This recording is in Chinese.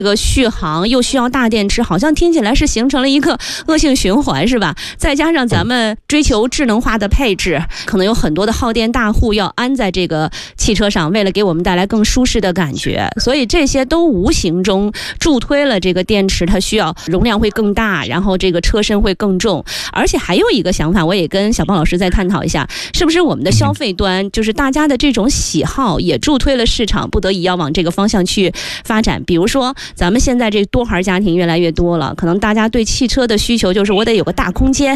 这个续航又需要大电池，好像听起来是形成了一个恶性循环，是吧？再加上咱们追求智能化的配置，可能有很多的耗电大户要安在这个汽车上，为了给我们带来更舒适的感觉，所以这些都无形中助推了这个电池它需要容量会更大，然后这个车身会更重。而且还有一个想法，我也跟小豹老师再探讨一下，是不是我们的消费端，就是大家的这种喜好也助推了市场不得已要往这个方向去发展。比如说咱们现在这多孩家庭越来越多了，可能大家对汽车的需求就是我得有个大空间，